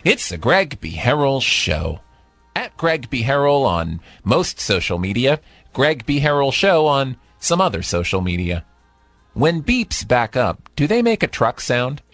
It's the Greg B. Harrell Show. At Greg B. Harrell on most social media, Greg B. Harrell Show on some other social media. When beeps back up, do they make a truck sound?